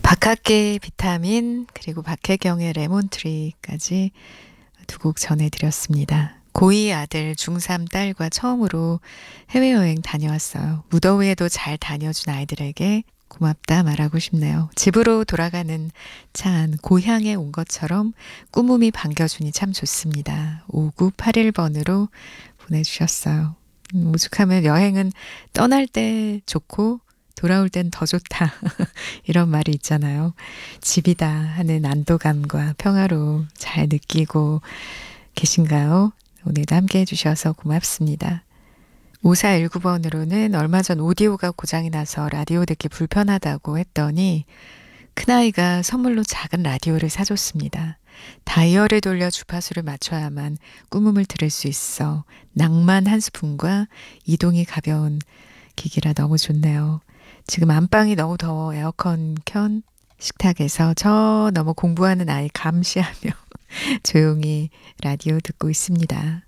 박학기의 비타민 그리고 박혜경의 레몬트리까지 두 곡 전해드렸습니다. 고2 아들, 중3 딸과 처음으로 해외여행 다녀왔어요. 무더위에도 잘 다녀준 아이들에게 고맙다 말하고 싶네요. 집으로 돌아가는 차 안 고향에 온 것처럼 꾸밈이 반겨주니 참 좋습니다. 5981번으로 보내주셨어요. 오죽하면 여행은 떠날 때 좋고 돌아올 땐 더 좋다. 이런 말이 있잖아요. 집이다 하는 안도감과 평화로 잘 느끼고 계신가요? 오늘도 함께 해주셔서 고맙습니다. 5419번으로는 얼마 전 오디오가 고장이 나서 라디오 듣기 불편하다고 했더니 큰아이가 선물로 작은 라디오를 사줬습니다. 다이얼을 돌려 주파수를 맞춰야만 꾸밈을 들을 수 있어 낭만 한 스푼과 이동이 가벼운 기기라 너무 좋네요. 지금 안방이 너무 더워 에어컨 켠 식탁에서 저 너무 공부하는 아이 감시하며 조용히 라디오 듣고 있습니다.